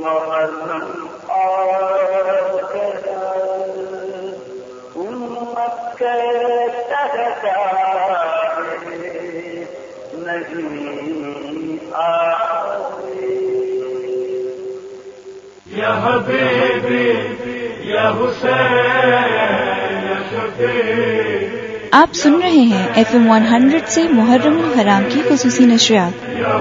या हबीबी या हुसैन या शफी। आप सुन रहे हैं FM 100 से मुहर्रमुल हराम की खुसूसी नशरियात।